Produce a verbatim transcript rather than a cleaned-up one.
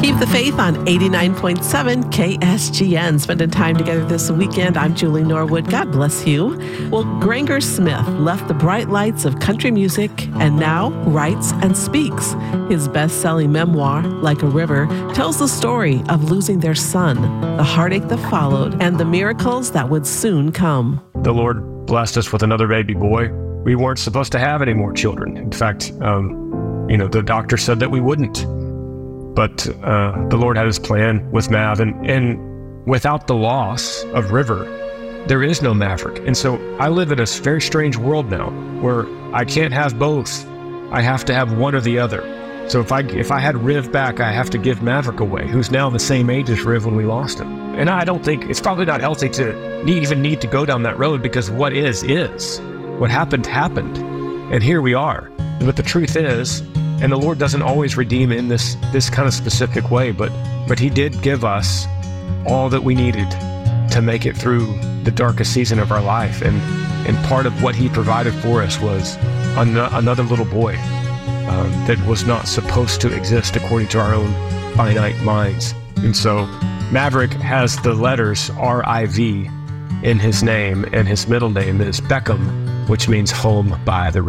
Keep the faith on eighty-nine point seven K S G N. Spending time together this weekend. I'm Julie Norwood. God bless you. Well, Granger Smith left the bright lights of country music and now writes and speaks. His best-selling memoir, Like a River, tells the story of losing their son, the heartache that followed, and the miracles that would soon come. The Lord blessed us with another baby boy. We weren't supposed to have any more children. In fact, um, you know, the doctor said that we wouldn't. But uh, the Lord had his plan with Mav, and, and without the loss of River, there is no Maverick. And so I live in a very strange world now where I can't have both. I have to have one or the other. So if I if I had Riv back, I have to give Maverick away, who's now the same age as Riv when we lost him. And I don't think, it's probably not healthy to need, even need to go down that road, because what is, is. What happened, happened. And here we are. But the truth is, and the Lord doesn't always redeem in this this kind of specific way, but but he did give us all that we needed to make it through the darkest season of our life. And and part of what he provided for us was an- another little boy um, that was not supposed to exist according to our own finite minds. And so Maverick has the letters R I V in his name, and his middle name is Beckham, which means home by the river.